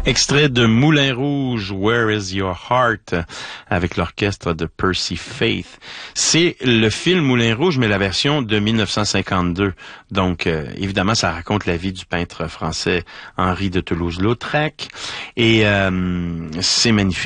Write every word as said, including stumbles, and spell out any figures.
Extrait de Moulin Rouge, Where is Your Heart, avec l'orchestre de Percy Faith. C'est le film Moulin Rouge, mais la version de mille neuf cent cinquante-deux. Donc, euh, évidemment, ça raconte la vie du peintre français Henri de Toulouse-Lautrec. Et euh, c'est magnifique.